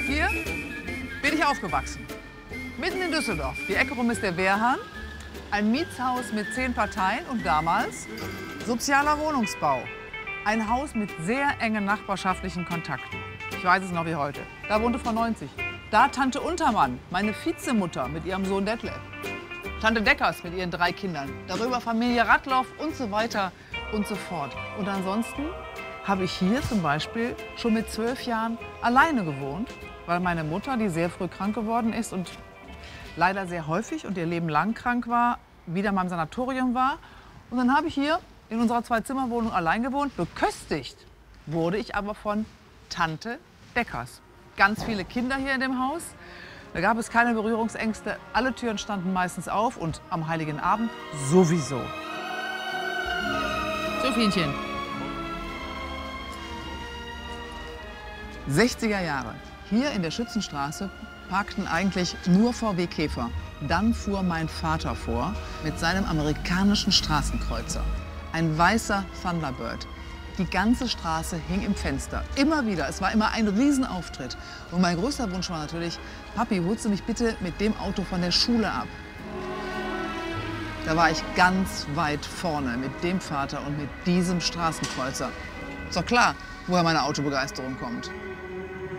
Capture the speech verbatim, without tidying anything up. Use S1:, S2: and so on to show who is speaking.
S1: Hier bin ich aufgewachsen. Mitten in Düsseldorf. Die Ecke rum ist der Wehrhahn. Ein Mietshaus mit zehn Parteien und damals sozialer Wohnungsbau. Ein Haus mit sehr engen nachbarschaftlichen Kontakten. Ich weiß es noch wie heute. Da wohnte Frau neunzig. Da Tante Untermann, meine Vizemutter mit ihrem Sohn Detlef. Tante Deckers mit ihren drei Kindern. Darüber Familie Radloff und so weiter und so fort. Und ansonsten habe ich hier zum Beispiel schon mit zwölf Jahren alleine gewohnt, weil meine Mutter, die sehr früh krank geworden ist und leider sehr häufig und ihr Leben lang krank war, wieder mal im Sanatorium war. Und dann habe ich hier in unserer Zwei-Zimmer-Wohnung allein gewohnt. Beköstigt wurde ich aber von Tante Deckers. Ganz viele Kinder hier in dem Haus. Da gab es keine Berührungsängste. Alle Türen standen meistens auf und am Heiligen Abend sowieso. So, Fienchen. sechziger Jahre. Hier in der Schützenstraße parkten eigentlich nur V W Käfer. Dann fuhr mein Vater vor mit seinem amerikanischen Straßenkreuzer. Ein weißer Thunderbird. Die ganze Straße hing im Fenster. Immer wieder. Es war immer ein Riesenauftritt. Und mein größter Wunsch war natürlich, Papi, holst du mich bitte mit dem Auto von der Schule ab? Da war ich ganz weit vorne mit dem Vater und mit diesem Straßenkreuzer. Ist doch klar, woher meine Autobegeisterung kommt.